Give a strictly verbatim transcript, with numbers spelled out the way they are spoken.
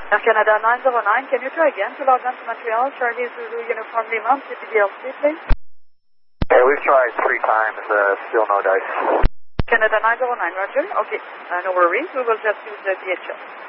Air Canada nine zero nine, can you try again to log on to Montreal, Charlie Zulu Uniform Lima, C P D L C, please? Yeah, we've tried three times, uh, still no dice. Canada nine zero nine, roger. Okay, uh, no worries, we will just use the D H L.